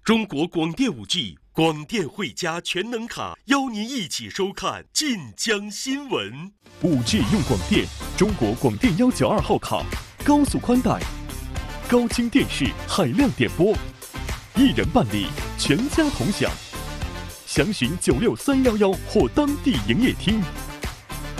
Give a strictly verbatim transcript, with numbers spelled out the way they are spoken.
中国广电五 G 广电汇加全能卡，邀您一起收看晋江新闻。 五 G 用广电，中国广电幺九二号卡，高速宽带，高清电视，海量点播，一人办理，全家同享。详询九六三幺幺或当地营业厅。